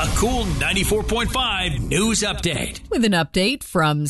A cool 94.5 news update. With an update from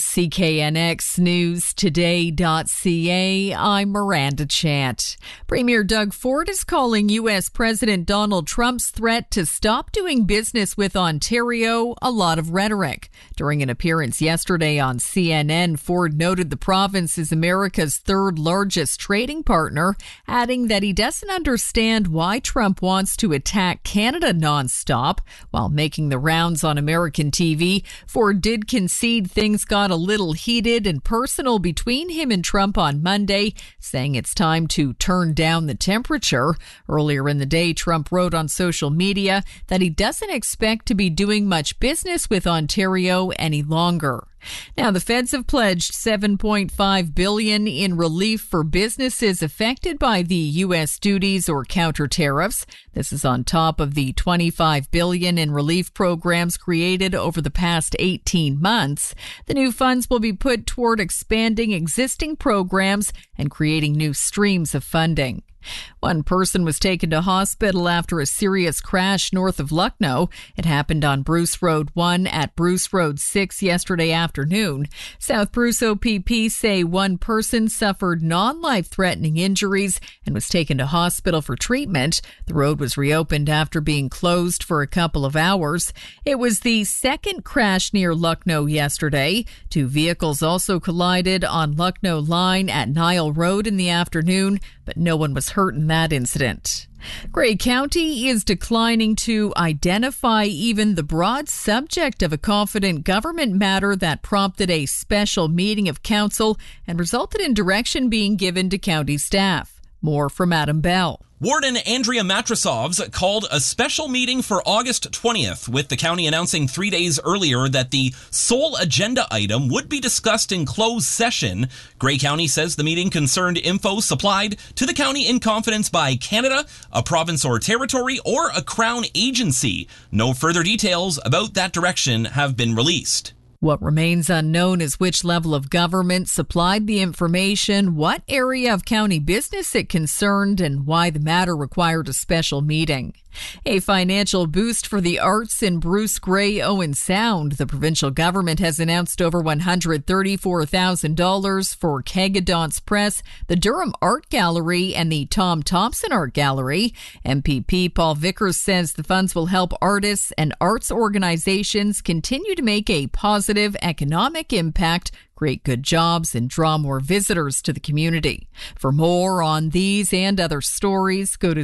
CKNXNewsToday.ca, I'm Miranda Chant. Premier Doug Ford is calling U.S. President Donald Trump's threat to stop doing business with Ontario a lot of rhetoric. During an appearance yesterday on CNN, Ford noted the province is America's third largest trading partner, adding that he doesn't understand why Trump wants to attack Canada nonstop. While making the rounds on American TV, Ford did concede things got a little heated and personal between him and Trump on Monday, saying it's time to turn down the temperature. Earlier in the day, Trump wrote on social media that he doesn't expect to be doing much business with Ontario any longer. Now, the feds have pledged $7.5 billion in relief for businesses affected by the U.S. duties or counter tariffs. This is on top of the $25 billion in relief programs created over the past 18 months. The new funds will be put toward expanding existing programs and creating new streams of funding. One person was taken to hospital after a serious crash north of Lucknow. It happened on Bruce Road 1 at Bruce Road 6 yesterday afternoon. South Bruce OPP say one person suffered non-life-threatening injuries and was taken to hospital for treatment. The road was reopened after being closed for a couple of hours. It was the second crash near Lucknow yesterday. Two vehicles also collided on Lucknow Line at Nile Road in the afternoon, but no one was hurt in that incident. Grey County is declining to identify even the broad subject of a confident government matter that prompted a special meeting of council and resulted in direction being given to county staff. More from Adam Bell. Warden Andrea Matrasovs called a special meeting for August 20th, with the county announcing 3 days earlier that the sole agenda item would be discussed in closed session. Grey County says the meeting concerned info supplied to the county in confidence by Canada, a province or territory, or a crown agency. No further details about that direction have been released. What remains unknown is which level of government supplied the information, what area of county business it concerned, and why the matter required a special meeting. A financial boost for the arts in Bruce Grey Owen Sound. The provincial government has announced over $134,000 for Kegadance Press, the Durham Art Gallery, and the Tom Thompson Art Gallery. MPP Paul Vickers says the funds will help artists and arts organizations continue to make a positive economic impact, create good jobs, and draw more visitors to the community. For more on these and other stories, go to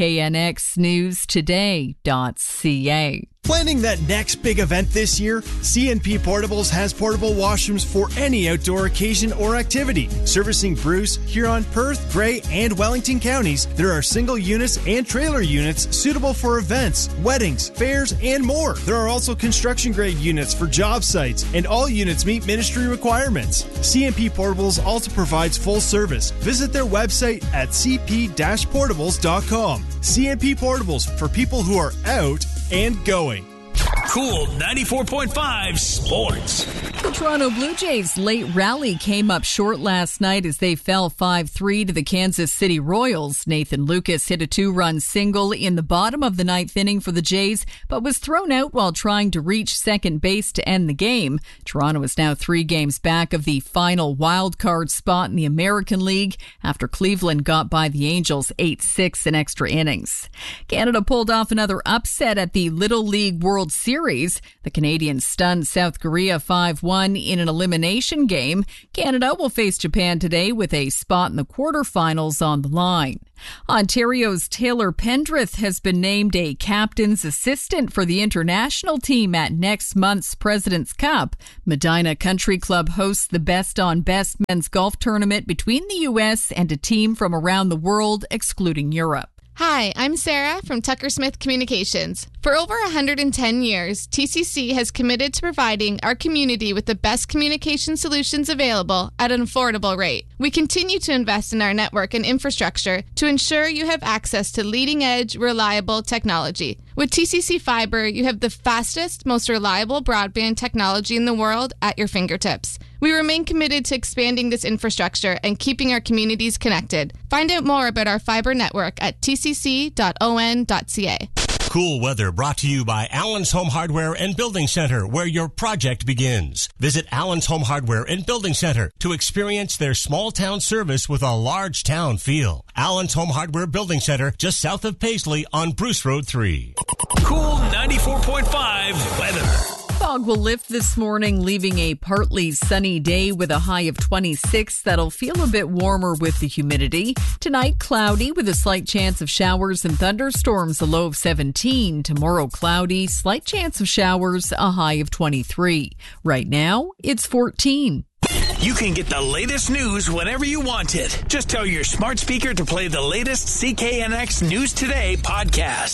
CKNXNewsToday.ca. Planning that next big event this year? CNP Portables has portable washrooms for any outdoor occasion or activity. Servicing Bruce, Huron, Perth, Grey, and Wellington counties, there are single units and trailer units suitable for events, weddings, fairs, and more. There are also construction-grade units for job sites, and all units meet ministry requirements. CNP Portables also provides full service. Visit their website at cp-portables.com. CNP Portables, for people who are out and going. Cool 94.5 Sports. The Toronto Blue Jays' late rally came up short last night as they fell 5-3 to the Kansas City Royals. Nathan Lucas hit a 2-run single in the bottom of the ninth inning for the Jays, but was thrown out while trying to reach second base to end the game. Toronto is now 3 games back of the final wild card spot in the American League after Cleveland got by the Angels 8-6 in extra innings. Canada pulled off another upset at the Little League World Series. The Canadians stunned South Korea 5-1 in an elimination game. Canada will face Japan today with a spot in the quarterfinals on the line. Ontario's Taylor Pendrith has been named a captain's assistant for the international team at next month's President's Cup. Medina Country Club hosts the Best on Best men's golf tournament between the U.S. and a team from around the world, excluding Europe. Hi, I'm Sarah from Tucker Smith Communications. For over 110 years, TCC has committed to providing our community with the best communication solutions available at an affordable rate. We continue to invest in our network and infrastructure to ensure you have access to leading-edge, reliable technology. With TCC Fiber, you have the fastest, most reliable broadband technology in the world at your fingertips. We remain committed to expanding this infrastructure and keeping our communities connected. Find out more about our fiber network at tcc.on.ca. Cool weather brought to you by Allen's Home Hardware and Building Center, where your project begins. Visit Allen's Home Hardware and Building Center to experience their small town service with a large town feel. Allen's Home Hardware Building Center, just south of Paisley on Bruce Road 3. Cool 94.5 weather. Fog will lift this morning, leaving a partly sunny day with a high of 26. That'll feel a bit warmer with the humidity. Tonight, cloudy with a slight chance of showers and thunderstorms, a low of 17. Tomorrow, cloudy, slight chance of showers, a high of 23. Right now, it's 14. You can get the latest news whenever you want it. Just tell your smart speaker to play the latest CKNX News Today podcast.